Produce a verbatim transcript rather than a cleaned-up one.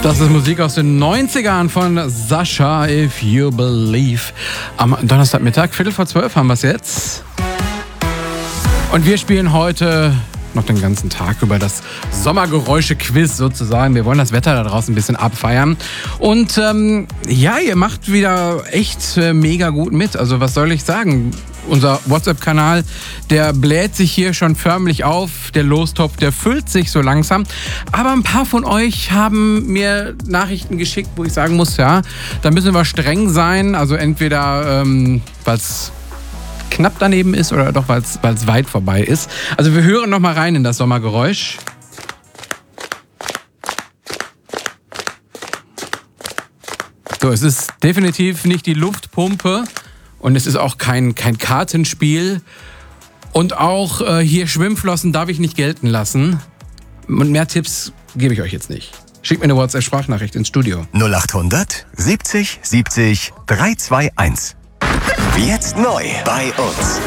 Das ist Musik aus den neunzigern von Sascha, If You Believe. Am Donnerstagmittag, Viertel vor zwölf haben wir es jetzt. Und wir spielen heute noch den ganzen Tag über das Sommergeräusche-Quiz sozusagen. Wir wollen das Wetter da draußen ein bisschen abfeiern. Und ähm, ja, ihr macht wieder echt äh, mega gut mit. Also was soll ich sagen? Unser WhatsApp-Kanal, der bläht sich hier schon förmlich auf. Der Lostopf, der füllt sich so langsam. Aber ein paar von euch haben mir Nachrichten geschickt, wo ich sagen muss, ja, da müssen wir streng sein. Also entweder, ähm, weil es knapp daneben ist oder doch, weil es weit vorbei ist. Also wir hören noch mal rein in das Sommergeräusch. So, es ist definitiv nicht die Luftpumpe und es ist auch kein, kein Kartenspiel. Und auch äh, hier Schwimmflossen darf ich nicht gelten lassen. Und mehr Tipps gebe ich euch jetzt nicht. Schickt mir eine WhatsApp-Sprachnachricht ins Studio. null achthundert siebzig siebzig drei zwei eins. Jetzt neu bei uns.